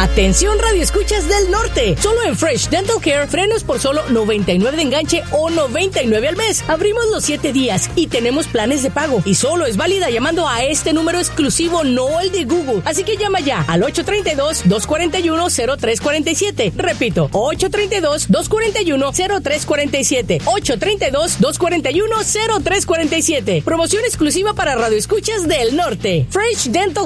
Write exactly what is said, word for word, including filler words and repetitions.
Atención Radio Escuchas del Norte. Solo en Fresh Dental Care, frenos por solo noventa y nueve de enganche o noventa y nueve al mes. Abrimos los siete días y tenemos planes de pago. Y solo es válida llamando a este número exclusivo, no el de Google. Así que llama ya al ocho tres dos, dos cuatro uno, cero tres cuatro siete. Repito, ocho tres dos, dos cuatro uno, cero tres cuatro siete. ocho tres dos, dos cuatro uno, cero tres cuatro siete. Promoción exclusiva para Radio Escuchas del Norte. Fresh Dental